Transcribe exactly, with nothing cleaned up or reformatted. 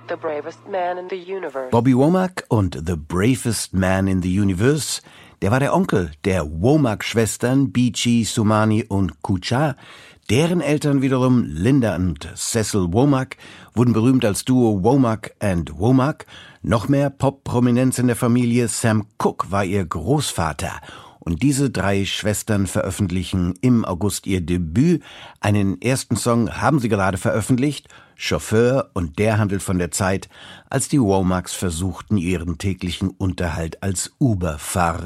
The Bravest Man in the Universe. Bobby Womack und The Bravest Man in the Universe, der war der Onkel der Womack-Schwestern Beachy, Sumani und Kucha. Deren Eltern wiederum, Linda und Cecil Womack, wurden berühmt als Duo Womack and Womack. Noch mehr Pop-Prominenz in der Familie, Sam Cooke war ihr Großvater. Und diese drei Schwestern veröffentlichen im August ihr Debüt. Einen ersten Song haben sie gerade veröffentlicht, Chauffeur, und der handelt von der Zeit, als die Womacks versuchten, ihren täglichen Unterhalt als Uber-Fahrer